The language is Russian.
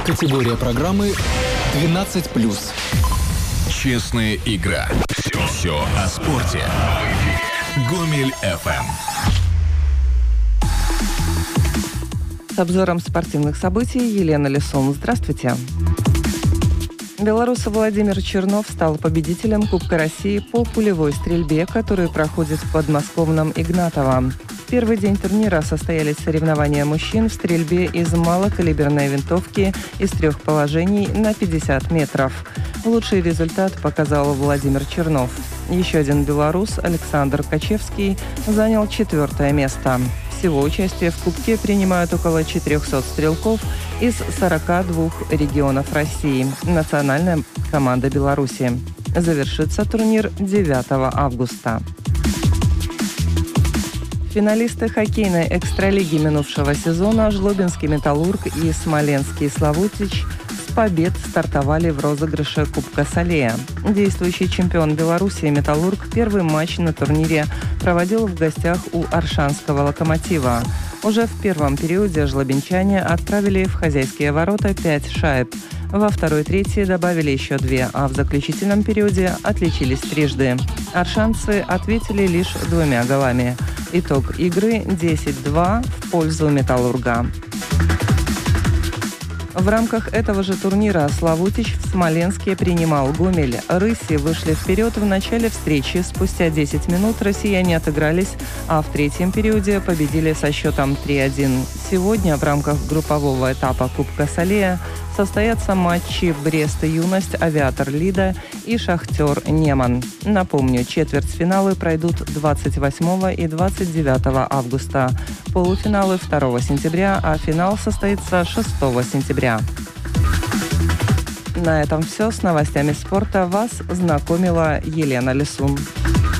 Категория программы 12+. Честная игра. Все о спорте. Гомель FM. С обзором спортивных событий Елена Лисун. Здравствуйте. Белорус Владимир Чернов стал победителем Кубка России по пулевой стрельбе, который проходит в подмосковном Игнатово. В первый день турнира состоялись соревнования мужчин в стрельбе из малокалиберной винтовки из 3 положений на 50 метров. Лучший результат показал Владимир Чернов. Еще один белорус, Александр Качевский, занял 4-е место. Всего участие в Кубке принимают около 400 стрелков из 42 регионов России. Национальная команда Беларуси. Завершится турнир 9 августа. Финалисты хоккейной экстралиги минувшего сезона Жлобинский «Металлург» и Смоленский «Славутич» с побед стартовали в розыгрыше Кубка Салея. Действующий чемпион Беларуси «Металлург» первый матч на турнире проводил в гостях у Оршанского «Локомотива». Уже в первом периоде жлобинчане отправили в хозяйские ворота 5 шайб. Во второй трети добавили еще 2, а в заключительном периоде отличились трижды. Оршанцы ответили лишь 2 голами. Итог игры 10-2 в пользу «Металлурга». В рамках этого же турнира Славутич в Смоленске принимал Гомель. Рыси вышли вперед в начале встречи. Спустя 10 минут россияне отыгрались, а в третьем периоде победили со счетом 3-1. Сегодня в рамках группового этапа Кубка Салея состоятся матчи Брест-Юность, Авиатор Лида и Шахтер Неман. Напомню, четвертьфиналы пройдут 28 и 29 августа, полуфиналы 2 сентября, а финал состоится 6 сентября. На этом все. С новостями спорта вас знакомила Елена Лисун.